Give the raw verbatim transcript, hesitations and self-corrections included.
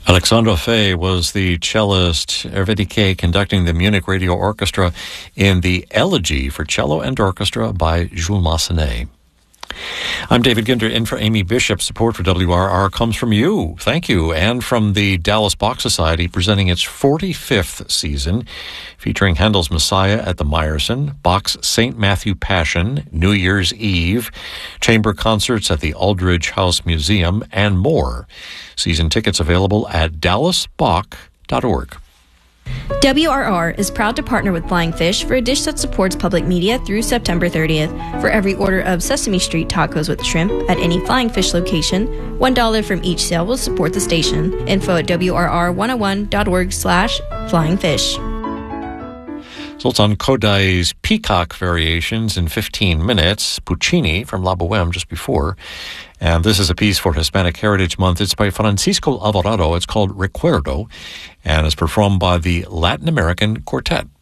Alexandre Fay was the cellist Ervedike conducting the Munich Radio Orchestra in the Elegy for Cello and Orchestra by Jules Massenet. I'm David Ginder, in for Amy Bishop. Support for W R R comes from you. Thank you. And from the Dallas Bach Society, presenting its forty-fifth season, featuring Handel's Messiah at the Meyerson, Bach's Saint Matthew Passion, New Year's Eve, chamber concerts at the Aldridge House Museum, and more. Season tickets available at dallas bach dot org. W R R is proud to partner with Flying Fish for a dish that supports public media through September thirtieth. For every order of Sesame Street tacos with shrimp at any Flying Fish location, one dollar from each sale will support the station. Info at W R R one oh one dot org slash flying fish. Zoltan Kodai's Peacock Variations in fifteen minutes, Puccini from La Boheme just before. And this is a piece for Hispanic Heritage Month. It's by Francisco Alvarado. It's called Recuerdo, and is performed by the Latin American Quartet.